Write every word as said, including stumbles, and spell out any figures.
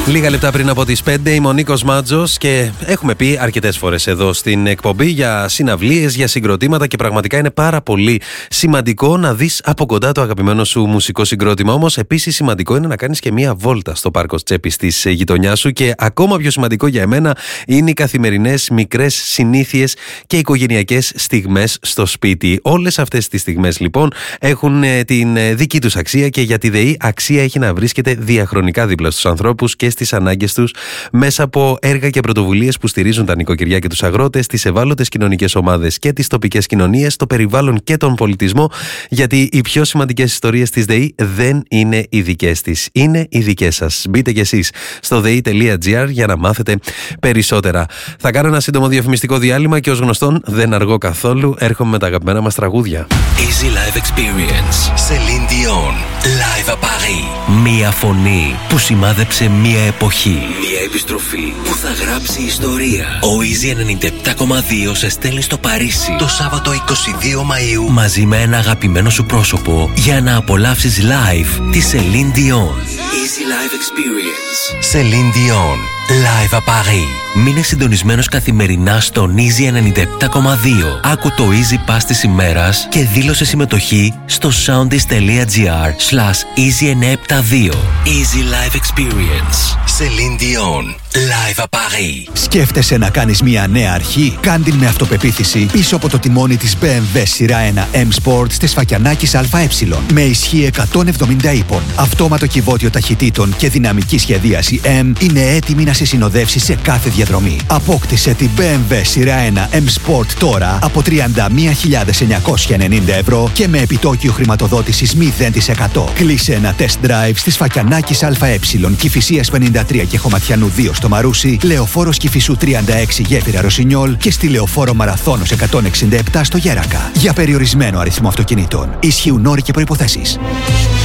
Λίγα λεπτά πριν από τις πέντε, είμαι ο Νίκος Μάτζος και έχουμε πει αρκετές φορές εδώ στην εκπομπή για συναυλίες, για συγκροτήματα και πραγματικά είναι πάρα πολύ σημαντικό να δεις από κοντά το αγαπημένο σου μουσικό συγκρότημα. Όμως επίσης σημαντικό είναι να κάνεις και μία βόλτα στο πάρκο τσέπης της γειτονιάς σου και ακόμα πιο σημαντικό για εμένα είναι οι καθημερινές μικρές συνήθειες και οικογενειακές στιγμές στο σπίτι. Όλες αυτές τις στιγμές λοιπόν έχουν την δική τους αξία και για τη ΔΕΗ αξία έχει να βρίσκεται διαχρονικά δίπλα στους ανθρώπους και στις ανάγκες τους μέσα από έργα και πρωτοβουλίες που στηρίζουν τα νοικοκυριά και τους αγρότες, τις ευάλωτες κοινωνικές ομάδες και τις τοπικές κοινωνίες, το περιβάλλον και τον πολιτισμό, γιατί οι πιο σημαντικές ιστορίες της ΔΕΗ δεν είναι οι δικές της, είναι οι δικές σας. Μπείτε κι εσείς στο δε ι τελεία τζι άρ για να μάθετε περισσότερα. Θα κάνω ένα σύντομο διαφημιστικό διάλειμμα και ως γνωστόν δεν αργώ καθόλου, έρχομαι με τα αγαπημένα μας τραγούδια. Easy Live Experience. Celine Dion. Live à Paris. Μία φωνή που σημάδεψε μία εποχή. Μία επιστροφή που θα γράψει ιστορία. Ο Easy ενενήντα επτά κόμμα δύο σε στέλνει στο Παρίσι το Σάββατο είκοσι δύο Μαΐου μαζί με ένα αγαπημένο σου πρόσωπο για να απολαύσεις live τη Celine Dion. Easy Live Experience. Celine Dion. Live à Paris. Μείνε συντονισμένος καθημερινά στον Easy ενενήντα επτά κόμμα δύο. Άκου το Easy Pass της ημέρας και δήλωσε συμμετοχή στο soundis τελεία τζι άρ slash easy εννιακόσια εβδομήντα δύο. Easy Live Experience. Celine Dion. Live à Paris. Σκέφτεσαι να κάνεις μια νέα αρχή? Κάν' την με αυτοπεποίθηση πίσω από το τιμόνι της μπι εμ ντάμπλιου σειρά ένα M Sport στη Σφακιανάκης ΑΕ. Με ισχύ εκατόν εβδομήντα ύπων, αυτόματο κυβότιο ταχυτήτων και δυναμική σχεδίαση M είναι έτοιμη να σε συνοδεύσει σε κάθε διαδρομή. Απόκτησε την μπι εμ ντάμπλιου σειρά ένα M Sport τώρα από τριάντα μία χιλιάδες εννιακόσια ενενήντα ευρώ και με επιτόκιο χρηματοδότησης μηδέν τοις εκατό. Κλείσε ένα test drive στη Σφακιανάκης ΑΕ, Κηφισίας πενήντα τρία και Χωματιανού δύο στο Μαρούσι, Λεωφόρος Κηφισού τριάντα έξι Γέφυρα Ρωσινιόλ και στη Λεωφόρο Μαραθώνος εκατόν εξήντα επτά στο Γέρακα. Για περιορισμένο αριθμό αυτοκινήτων. Ισχύουν όροι και προϋποθέσεις.